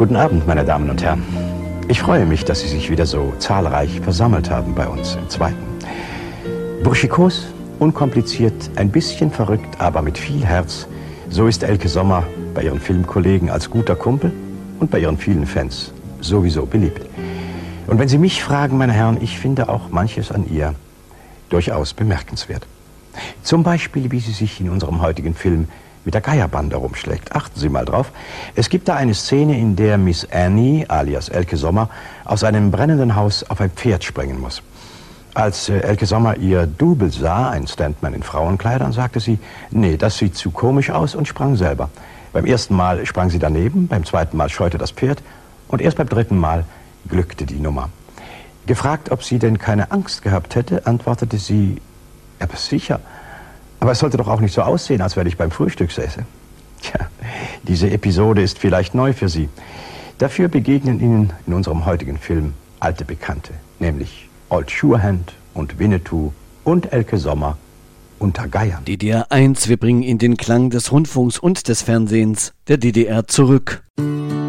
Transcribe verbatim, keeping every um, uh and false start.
Guten Abend, meine Damen und Herren. Ich freue mich, dass Sie sich wieder so zahlreich versammelt haben bei uns im Zweiten. Burschikos, unkompliziert, ein bisschen verrückt, aber mit viel Herz. So ist Elke Sommer bei ihren Filmkollegen als guter Kumpel und bei ihren vielen Fans sowieso beliebt. Und wenn Sie mich fragen, meine Herren, ich finde auch manches an ihr durchaus bemerkenswert. Zum Beispiel, wie sie sich in unserem heutigen Film mit der Geierbande rumschlägt. Achten Sie mal drauf. Es gibt da eine Szene, in der Miss Annie, alias Elke Sommer, aus einem brennenden Haus auf ein Pferd springen muss. Als äh, Elke Sommer ihr Double sah, ein Stuntman in Frauenkleidern, sagte sie, nee, das sieht zu komisch aus und sprang selber. Beim ersten Mal sprang sie daneben, beim zweiten Mal scheute das Pferd und erst beim dritten Mal glückte die Nummer. Gefragt, ob sie denn keine Angst gehabt hätte, antwortete sie, aber sicher. Aber es sollte doch auch nicht so aussehen, als wenn ich beim Frühstück säße. Tja, diese Episode ist vielleicht neu für Sie. Dafür begegnen Ihnen in unserem heutigen Film alte Bekannte, nämlich Old Surehand und Winnetou und Elke Sommer unter Geiern. D D R eins, wir bringen in den Klang des Rundfunks und des Fernsehens der D D R zurück.